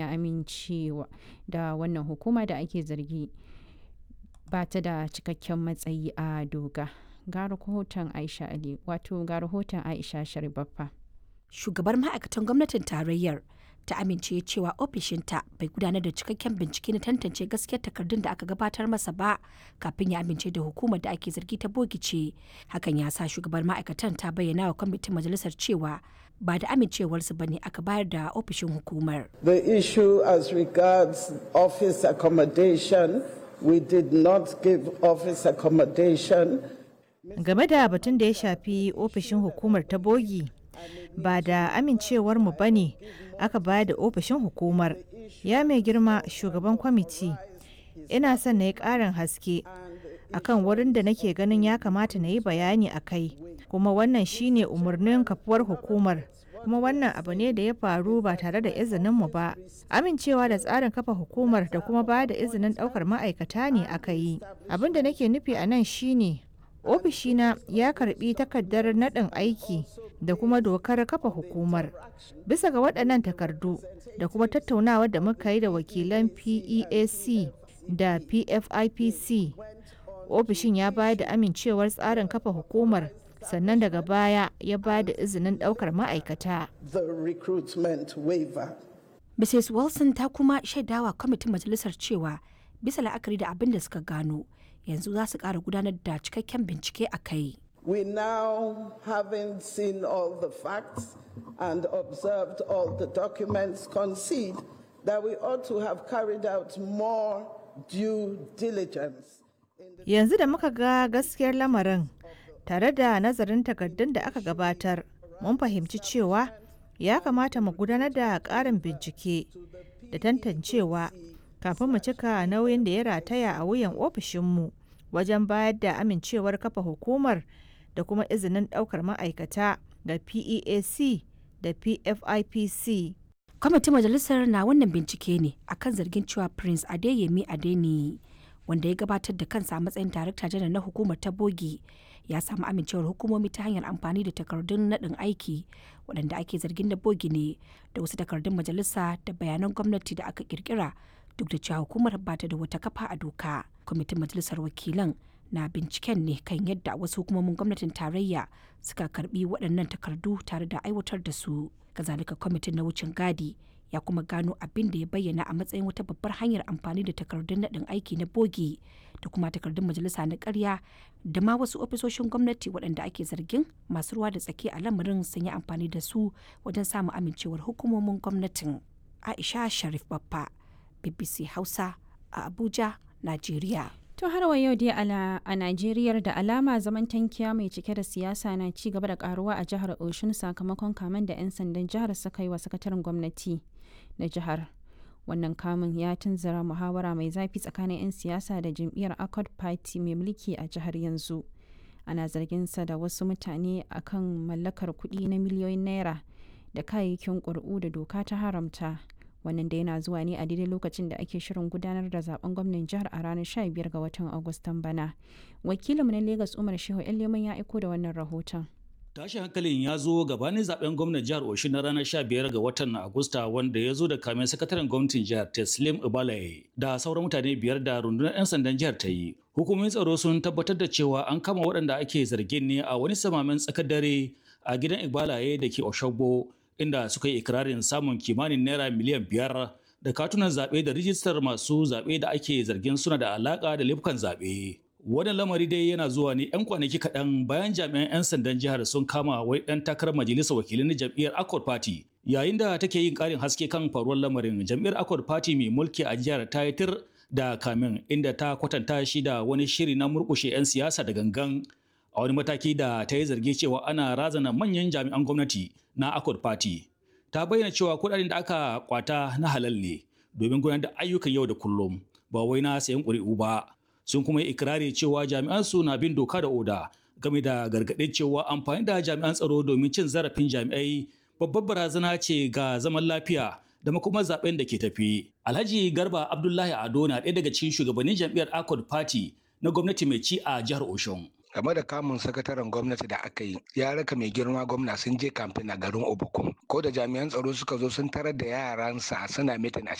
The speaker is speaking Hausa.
na amincewa da wannan hukuma da ake zargi ba ta da cikakken matsayi a doka. Ga rahoton Aisha Ali, wato ga rahoton Aisha Sharibaffa. Shugabar ma'aikatan gwamnatin tarayyar ta amince cewa ofishinta bai gudanar da cikakken bincike na tantance gaskiyar takardun da aka gabatar masa ba kafin ya amince da hukumar da ake zargi ta bogice. Hakan ya sa shugabar ma'aikatan ta bayyana wa kwamitin majalisar cewa ba da amincewarsu ba ne aka bayar da ofishin hukumar. The issue as regards office accommodation, we did not give office accommodation. Game da batun da ya shafi ofishin hukumar ta bogi, ba da amincewarmu ba ne aka bayar da ofishin hukumar. Ya mai girma shugaban kwamiti, ina son na yi ƙarin haske akan wurin da nake ganin ya kamata na yi bayani a kai, kuma wannan shine umarnin kafuwar hukumar, kuma wannan abu ne da ya faru ba tare da izininmu ba. Amincewa da tsarin kafa hukumar da kuma ba da izinin ɗaukar ma'aikata ne aka yi. Abin da nake nufi a nan shine ofishina ya karbi takardar naɗin aiki da kuma dokar kafa hukumar. Bisa ga waɗannan takardu da kuma tattaunawar da muka yi da wakilan PEAC da PFIPC, ofishin ya bayar da amincewar tsarin kafa hukumar, sannan daga baya ya ba da izinin ɗaukar ma'aikata. Mrs. Wilson ta kuma shaidawa kwamitin majalisar cewa bisa la'akari da abin da suka gano, yanzu za su ƙara gudanar da cikakken bincike a kai. We now, having seen all the facts and observed all the documents, concede that we ought to have carried out more due diligence. Yanzu da muka ga gaskiyar lamarin tare da nazarin takardun da aka gabatar, mun fahimci cewa ya kamata mu gudanar da ƙarin bincike da tantancewa kafin mu cika nauyin da ya rataya a wuyan ofishinmu wajen bayar da amincewar kafa hukumar da kuma izinin ɗaukar ma'aikata ga PEAC da PFIPC. Kwamitin majalisar na wannan bincike ne akan zargin cewa Prince Adeyemi Adeniyi, wanda ya gabatar da kansa a matsayin darakta janar na hukumar ta bogi, ya samu amincewar hukumomi ta hanyar amfani da takardun naɗin aiki waɗanda ake zargin da bogi ne, da wasu takardun majalisa da bayanan gwamnati da aka kirkira, duk da cewa hukumar ba ta da wata kafa a doka. Kwamitin majalisar wakilan na binciken ne kan yadda wasu hukumomin gwamnatin tarayya suka karbi waɗannan takardu tare da aiwatar da su. Kazalika kwamitin na wucin gadi ya kuma gano abin da ya bayyana a matsayin wata babbar hanyar amfani da takardun naɗin aiki na bogi da kuma takardun majalisa na ƙarya da ma wasu ofisoshin gwamnati waɗanda ake zargin masu ruwa da tsaki a lamarin sun yi amfani da su wajen samun amincewar hukumomin gwamnatin. Aisha Sharif Baffa, BBC Hausa a Abuja, Najeriya. To har wa yau dai a Najeriya da alama zaman tankiya mai cike da siyasa na ci gaba da karuwa a jihar Oshun sakamakon kamen da 'yan sandan jihar suka yi wa sakataren gwamnati na jihar. Wannan kamun ya tunzura muhawara mai zafi tsakanin 'yan siyasa da jam'iyyar Accord Party mai mulki a jihar yanzu. Ana zargin sa da wasu mutane akan mallakar kuɗi na miliyoyin naira da kayayyakin ƙuri'u da doka ta haramta. Wannan da yana zuwa ne a daidai lokacin da ake shirin gudanar da zaben gwamnan jihar a ranar 15 ga watan Agustan bana. Wakilinmu na Lagos Umar Shehu Leman ya aiko da wannan rahoton. Tashin hankalin ya zo gabanin zaben gwamnan jihar Oshun na ranar 15 ga watan Agusta, wanda ya zo da kamen sakataren gwamnatin jihar Teslim Ibalaye da sauran mutane biyar da rundunar 'yan sandan jihar ta yi. Hukumomin tsaro sun tabbatar da cewa an kama waɗanda ake zargin ne a wani samamen tsakar dare a gidan Ibalaye da ke Oshogbo, inda suka yi ikirarin samun kimanin naira miliyan 5 da katunan zaɓe da rijistar masu zaɓe da ake zargin suna da alaƙa da laifukan zaɓe. Wannan lamari dai yana zuwa ne 'yan kwanaki kaɗan bayan jami'an 'yan sandan jihar sun kama wai ɗan takarar majalisar wakilai na jam'iyyar Accord Party. Yayin da take yin ƙarin haske kan faruwar lamarin, jam'iyyar Accord Party mai mulki a jihar ta yi tir da kamin, inda ta kwatanta shi da wani shiri na murƙushe 'yan siyasa da gangan, a wani mataki da ta yi zargi cewa ana razana manyan jami'an gwamnati na Accord Party. Ta bayyana cewa kuɗaɗen da aka kwata na halal ne domin gudanar da ayyukan yau da kullum, ba wai na sayan ƙuri'u ba. Sun kuma yi ikirari cewa jami'an su na bin doka da oda, game da gargaɗin cewa amfani da jami'an tsaro domin cin zarafin jami'ai babbar barazana ce ga zaman lafiya da kuma zaben da ke tafi. Alhaji Garba Abdullahi Ado na ɗaya daga cikin shugabannin jam'iyyar Accord Party na gwamnati mai ci a jihar Oshun. Game da kamun sakataren gwamnati da aka yi, ya raka mai girma gwamna sun je kamfen a garin Obukum. Ko da jami'an tsaro suka zo sun tarar da yaransa suna mitin a